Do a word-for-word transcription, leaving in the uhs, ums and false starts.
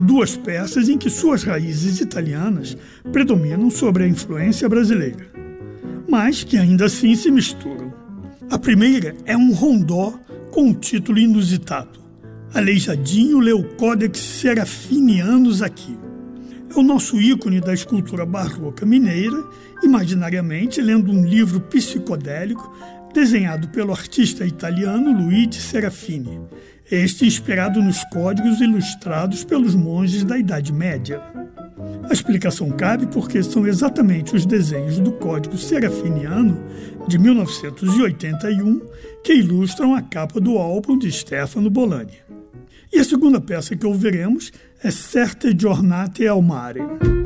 Duas peças em que suas raízes italianas predominam sobre a influência brasileira, mas que ainda assim se misturam. A primeira é um rondó com um título inusitado: Aleijadinho lê o Codex Serafinianus aqui. É o nosso ícone da escultura barroca mineira, imaginariamente lendo um livro psicodélico desenhado pelo artista italiano Luigi Serafini, este inspirado nos códigos ilustrados pelos monges da Idade Média. A explicação cabe porque são exatamente os desenhos do Código Serafiniano de mil novecentos e oitenta e um que ilustram a capa do álbum de Stefano Bolani. E a segunda peça que ouviremos é Certe Giornate al Mare.